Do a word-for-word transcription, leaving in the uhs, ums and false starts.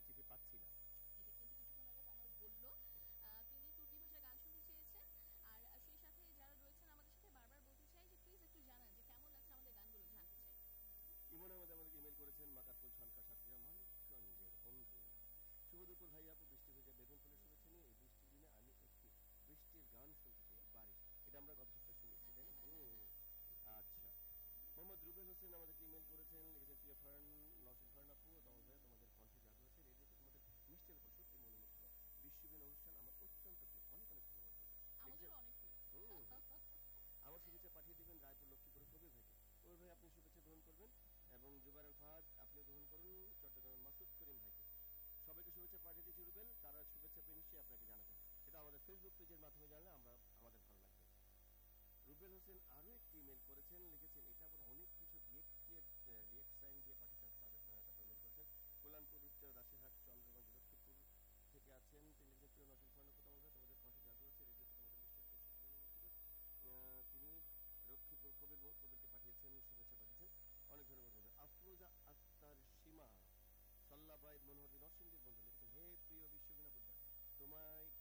চিঠি পাচ্ছি না। এটা কিন্তু কিছুক্ষণ আগে কমল বলল, আ তিনি তুর্কি ভাষায় গান শুনতে চেয়েছেন। আর আ সেই সাথে যারা রয়েছেন আমাদের সাথে বারবার বলতে চাই যে প্লিজ একটু জানান যে কেমন লাগছে আমাদের গানগুলো জানতে চাই। ইমনের মধ্যে আমাদেরকে ইমেল করেছেন মাকারফুল সনকা সাতক্ষীরা মানিকগঞ্জের বন্ধু। শুভ দুপুর ভাই আপু, বৃষ্টি ভেজা বেগুন ফুলের শুভেচ্ছা নিয়ে এই বৃষ্টির দিনে আমি একটি বৃষ্টির গান শুনতে চাই, বারিশ। এটা আমরা গত সপ্তাহে শুনেছি, হ্যাঁ, তাই হ্যাঁ, না? হ্যাঁ, হ্যাঁ, হুম। হ্যাঁ। আচ্ছা। মোহাম্মদ রুবেল হোসেন আমাদেরকে ইমেল করেছেন, লিখেছেন প্রিয় ফারান, নসিন ফারান আপু, তোমার ভাইয়া, তোমাদের কণ্ঠে জাদু আছে, রেডিওতে তোমাদের মিষ্টি গল্প সত্যি মনোমুগ্ধকর। বিশ্ববিন অনুষ্ঠান আমার অত্যন্ত প্রিয়। অনেক অনেক ধন্যবাদ বলবেন। লিখেছেন আমাদেরও অনেক প্রিয়। হুম হুম আমার শুভেচ্ছা পাঠিয়ে দিবেন রায়পুর লক্ষ্মীপুরের কবির ভাইকে। কবির ভাই আপনি শুভেচ্ছা গ্রহণ করবেন এবং জুবাইর আল ফাহাদ আপনি গ্রহণ করুন চট্টগ্রামের মাসুদ করিম ভাইকে। সবাইকে শুভেচ্ছা পাঠিয়ে দিচ্ছি রুবেল, তারা শুভেচ্ছা পেয়ে নিশ্চয়ই আপনাকে জানাবেন। সেটা আমাদের ফেসবুক পেজের মাধ্যমে জানলে আমরা আমাদের ভালো লাগবে। রুবেল হোসেন আরও একটি ইমেল করেছেন, লিখেছেন এটা আবার অনেক কিছু রিয়েক্ট রিয়েক্ট সাইন দিয়ে পাঠিয়ে তারপর ইমেল করেছেন। কল্যাণপুর রূপচাঁদ রাশিরহাট চন্দ্রগঞ্জ লক্ষ্মীপুর থেকে আছেন তিনি, লিখেছেন প্রিয় নসীন স্বর্ণকতা আমাদের তোমাদের কণ্ঠে জাদু আছে, রেডিওতে তোমাদের মিষ্টি একটা সত্যি মনোমুগ্ধকর। আহ, তিনি লক্ষ্মীপুর কবির কবিরকে পাঠিয়েছেন, শুভেচ্ছা পাঠিয়েছেন, অনেক ধন্যবাদ বন্ধু। আফরোজা আক্তার সীমা সাল্লাবাই মনোহরদী নরসিংদীর বন্ধু লিখেছেন হে প্রিয় বিশ্ববিনা বুদ্ধা, তোমায়